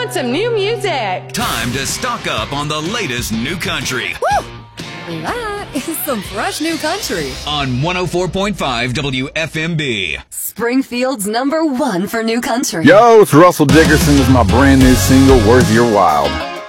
want some new music. Time to stock up on the latest new country. Woo! That is some fresh new country. On 104.5 WFMB. Springfield's #1 for new country. Yo, it's Russell Dickerson with my brand new single, Worth Your While.